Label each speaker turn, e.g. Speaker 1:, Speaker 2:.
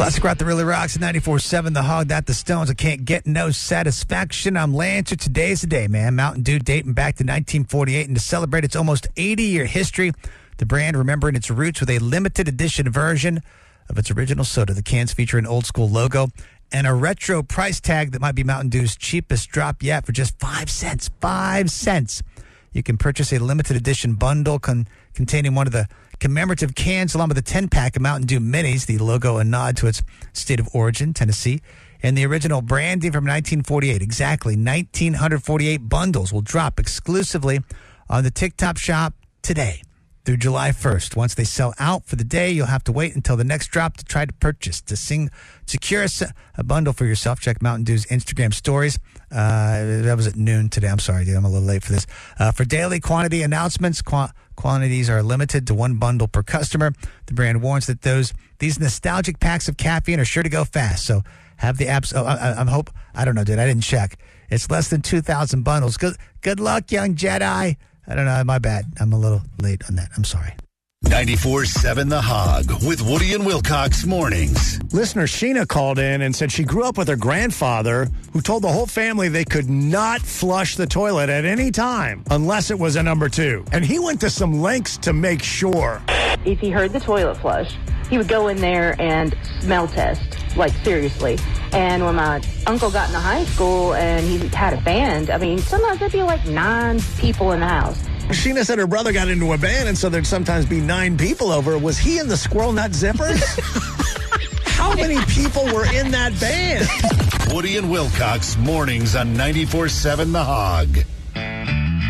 Speaker 1: Classic rock that really rocks at 94.7 The Hog, that the Stones. I can't get no satisfaction. I'm Lancer. Today's the day, man. Mountain Dew dating back to 1948. And to celebrate its almost 80-year history, the brand remembering its roots with a limited edition version of its original soda. The cans feature an old school logo and a retro price tag that might be Mountain Dew's cheapest drop yet for just 5 cents. 5 cents. You can purchase a limited edition bundle containing one of the commemorative cans along with a 10-pack of Mountain Dew Minis, the logo a nod to its state of origin, Tennessee, and the original branding from 1948. Exactly 1,948 bundles will drop exclusively on the TikTok shop today through July 1st. Once they sell out for the day, you'll have to wait until the next drop to try to purchase. To secure a bundle for yourself, check Mountain Dew's Instagram stories. That was at noon today. I'm sorry, dude. I'm a little late for this. For daily quantity announcements, quantities are limited to one bundle per customer. The brand warns that these nostalgic packs of caffeine are sure to go fast. So have the apps. I don't know, dude. I didn't check. It's less than 2,000 bundles. Good luck, young Jedi. I don't know. My bad. I'm a little late on that. I'm sorry.
Speaker 2: 94.7 The Hog with Woody and Wilcox mornings.
Speaker 3: Listener Sheena called in and said she grew up with her grandfather who told the whole family they could not flush the toilet at any time unless it was a number 2. And he went to some lengths to make sure.
Speaker 4: If he heard the toilet flush, he would go in there and smell test, like seriously. And when my uncle got into high school and he had a band, I mean, sometimes there'd be like 9 people in the house.
Speaker 3: Sheena said her brother got into a band, and so there'd sometimes be 9 people over. Was he in the Squirrel Nut Zippers? How many people were in that band?
Speaker 2: Woody and Wilcox mornings on 94.7 The Hog.